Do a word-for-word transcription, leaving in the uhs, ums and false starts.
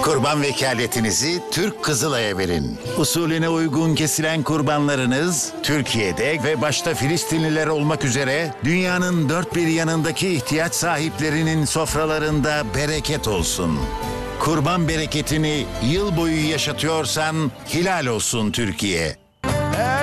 Kurban vekaletinizi Türk Kızılay'a verin. Usulüne uygun kesilen kurbanlarınız Türkiye'de ve başta Filistinliler olmak üzere dünyanın dört bir yanındaki ihtiyaç sahiplerinin sofralarında bereket olsun. Kurban bereketini yıl boyu yaşatıyorsan helal olsun Türkiye.